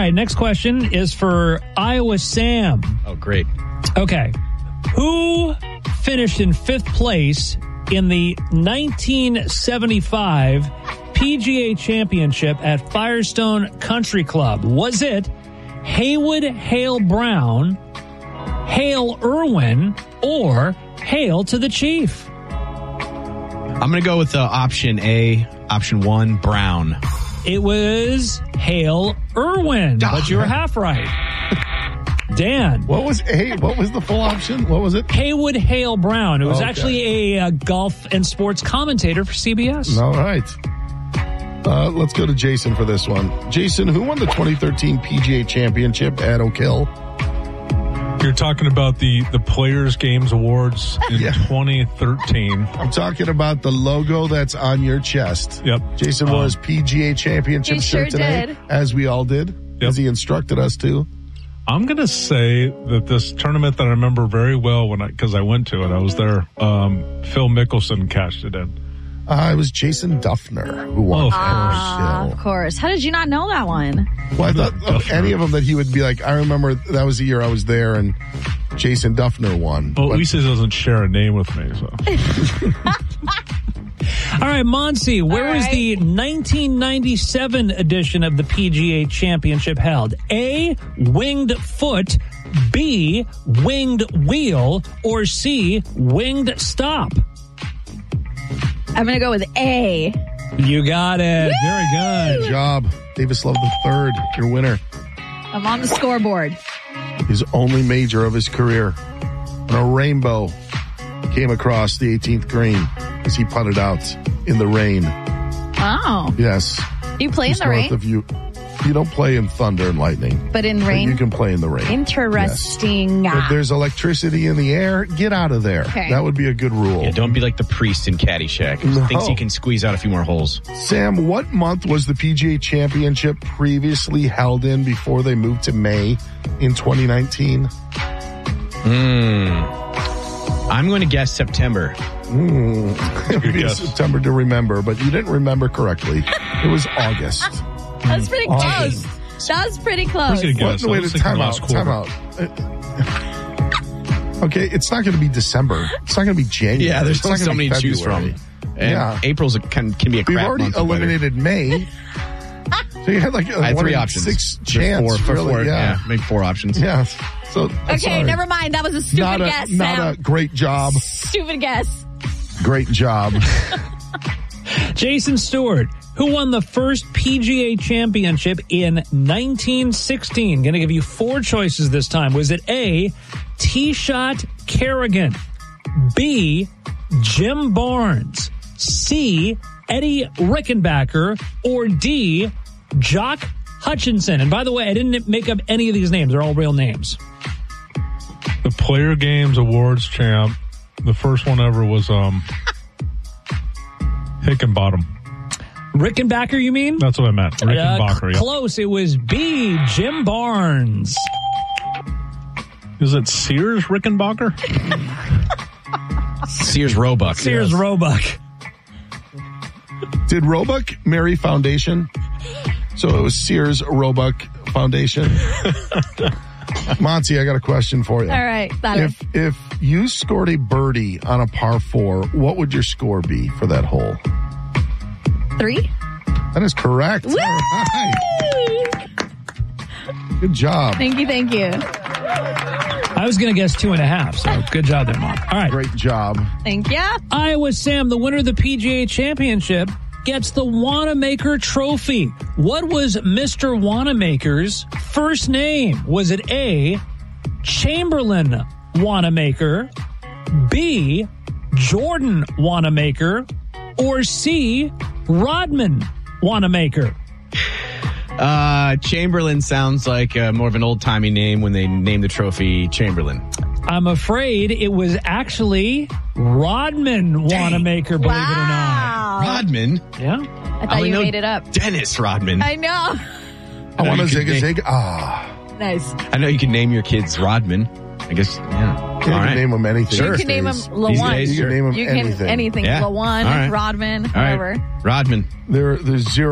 right, next question is for Iowa Sam. Oh, great. Okay. Who finished in 5th place in the 1975 PGA Championship at Firestone Country Club? Was it Haywood Hale Brown, Hale Irwin, or Hail to the Chief? I'm going to go with option A, option 1, Brown. It was Hale Irwin, but you were half right. Dan. What was the full option? What was it? Haywood Hale Brown. It was actually a golf and sports commentator for CBS. All right. Let's go to Jason for this one. Jason, who won the 2013 PGA Championship at Oak Hill? You're talking about the Players Games Awards in 2013. I'm talking about the logo that's on your chest. Yep. Jason wore his PGA Championship shirt today, as we all did, as he instructed us to. I'm going to say that this tournament that I remember very well because I went to it, I was there, Phil Mickelson cashed it in. It was Jason Duffner who won. Of course. How did you not know that one? Well, I thought of any of them that he would be like, I remember that was the year I was there and Jason Duffner won. Well, at least he doesn't share a name with me, so. All right, Monsi, where was the 1997 edition of the PGA Championship held? A, Winged Foot, B, Winged Wheel, or C, Winged Stop? I'm going to go with A. You got it. Woo! Very good. Good job. Davis Love III, your winner. I'm on the scoreboard. His only major of his career. And a rainbow came across the 18th green as he putted out in the rain. Oh. Yes. You play in Just the rain? north of you. You don't play in thunder and lightning. But in rain? You can play in the rain. Interesting. Yes. If there's electricity in the air, get out of there. Okay. That would be a good rule. Yeah, don't be like the priest in Caddyshack who thinks he can squeeze out a few more holes. Sam, what month was the PGA Championship previously held in before they moved to May in 2019? I'm going to guess September. It would be September to remember, but you didn't remember correctly. It was August. That's pretty close. That was pretty close. Wait, time out. Okay, it's not going to be December. It's not going to be January. Yeah, there's it's not so gonna be many to choose February. from. And April's can be a crap month. We've already eliminated May. So you had like I had 3 options. 6 chance. Four, yeah, maybe 4 options. Yeah. So okay, never mind. That was a stupid guess. Not Sam. a great job. Stupid guess. Great job. Jason Stewart, who won the first PGA Championship in 1916? Going to give you 4 choices this time. Was it A, T-Shot Kerrigan, B, Jim Barnes, C, Eddie Rickenbacker, or D, Jock Hutchinson? And by the way, I didn't make up any of these names. They're all real names. The Player Games Awards champ, the first one ever was Hickenbottom. Rickenbacker, you mean? That's what I meant. Rickenbacker, Close. It was B, Jim Barnes. Is it Sears Rickenbacker? Sears Roebuck. Sears Roebuck. Did Roebuck marry Foundation? So it was Sears Roebuck Foundation. Monty, I got a question for you. All right. If you scored a birdie on a par 4, what would your score be for that hole? 3? That is correct. Woo! All right. Good job. Thank you. I was going to guess 2.5, so good job there, Mom. All right. Great job. Thank you. Iowa Sam, the winner of the PGA Championship, gets the Wanamaker Trophy. What was Mr. Wanamaker's first name? Was it A, Chamberlain Wanamaker, B, Jordan Wanamaker, or C, Rodman Wanamaker? Chamberlain sounds like more of an old-timey name when they named the trophy Chamberlain. I'm afraid it was actually Rodman Wanamaker, believe it or not. Rodman? Yeah. I thought you made it up. Dennis Rodman. I know. I want to zig. Ah. Nice. I know you can name your kids Rodman. I guess, yeah. You can name them anything. Sure. You can name him LaJuan. You can name him anything. Anything. Yeah. LaJuan, All right. Rodman, All right. whatever. Rodman. There's 0